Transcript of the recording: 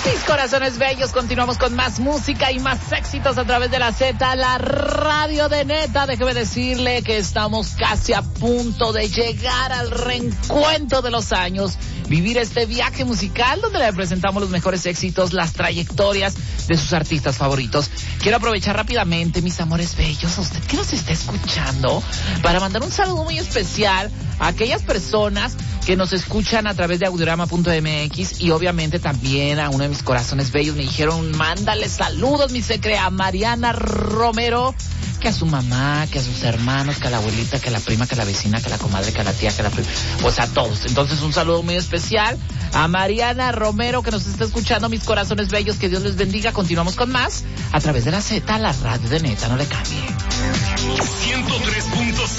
Mis corazones bellos, continuamos con más música y más éxitos a través de la Z, la radio de Neta. Déjeme decirle que estamos casi a punto de llegar al reencuentro de los años, vivir este viaje musical donde le presentamos los mejores éxitos, las trayectorias de sus artistas favoritos. Quiero aprovechar rápidamente, mis amores bellos, a usted que nos está escuchando, para mandar un saludo muy especial a aquellas personas que nos escuchan a través de audiorama.mx y obviamente también a uno de mis corazones bellos. Me dijeron, mándale saludos, mi secre, a Mariana Romero, que a su mamá, que a sus hermanos, que a la abuelita, que a la prima, que a la vecina, que a la comadre, que a la tía, que a la prima, o sea, a todos. Entonces, un saludo muy especial a Mariana Romero, que nos está escuchando, mis corazones bellos, que Dios les bendiga. Continuamos con más a través de la Z, la radio de Neta, no le cambie. 103.5